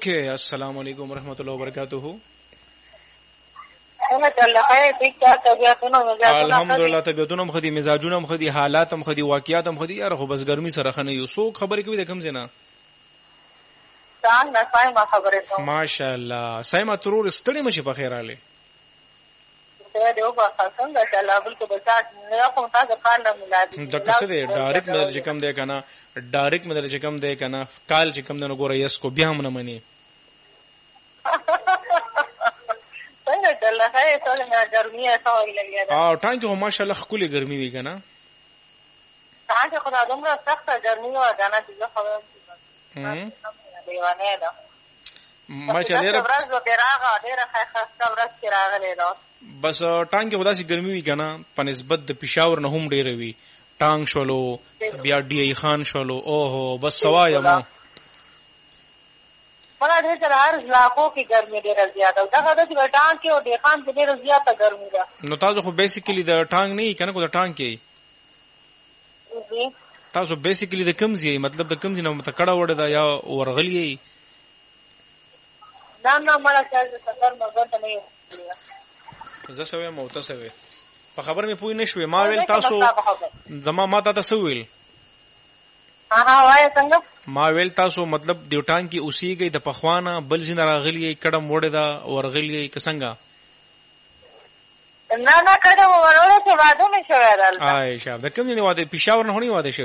اوکے السلام علیکم ورحمۃ اللہ وبرکاتہ. الحمدلله طبيعتونه هم خدي مزاجونه هم خدي حالات هم خدي واقعیات هم خدي یاره خو بس ګرمي سره خنه یو سو خبرې کوي د کم زینا څنګه سایما خبره ته ماشاءالله سایما ترور ستړي مشه په خیر आले ته دیو با څنګه چې الله بل کو بچات نه کوم تاسو کال نه ملادي د څه دی ډایرکټ مدل چې کم دی کنه ډایرکټ مدل چې کم دی کنه کال چې کم نه ګوره یس کو بیا هم نه مني څنګه الله خیر ته نه ګرمي اسوي لګیا او ټانګ هو ماشاءالله خولي ګرمي وی کنه څنګه خدای دومره سخت ګرمي و غانا چې خبره دیوانه ده ماشاءالله ورځ به راغه ډیره خاصه ورځ کې راغله ده بس ټانګ کې وداسي ګرمي وی کنه په نسبت د پېښور نه هم ډیره وی ټانګ شولو بیا ډی ای خان شولو اوهو بس سوایا ما مړه دې تر هر علاقو کې ګرمي ډیره زیاته ده دا د ټانګ کې او د خان کې ډیره زیاته ګرمي ده نو تاسو خو بیسیکلی د ټانګ نه کنه کو د ټانګ کې تاسو بیسیکلی د کمزې مطلب د کمزې نه متکړه وړه دا یا ورغلی دا نه مړه چې سفر مګر ته نه زه سوې موته سوې په خبر مې پوي نشوې ما ویل تاسو زما ما تاسو ویل وای څنګه ما ویل تاسو مطلب د ټانګ کې اوسېږي د پخوانه بل زین راغلی کډم وړه دا ورغلی کسنګا نه کډم ورغلی چې واده نشوي راځي آی شاب د کوم نه واده پېښور نه هونی واده شو